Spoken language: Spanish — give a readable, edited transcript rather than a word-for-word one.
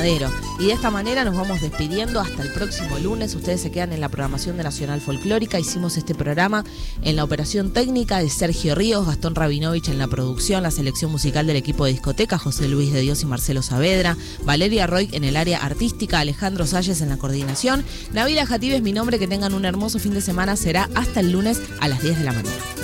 Madero. Y de esta manera nos vamos despidiendo hasta el próximo lunes. Ustedes se quedan en la programación de Nacional Folclórica. Hicimos este programa en la operación técnica de Sergio Ríos, Gastón Rabinovich en la producción, la selección musical del equipo de discoteca, José Luis de Dios y Marcelo Saavedra, Valeria Roy en el área artística, Alejandro Salles en la coordinación. Nabila Jatib es mi nombre. Que tengan un hermoso fin de semana. Será hasta el lunes a las 10 de la mañana.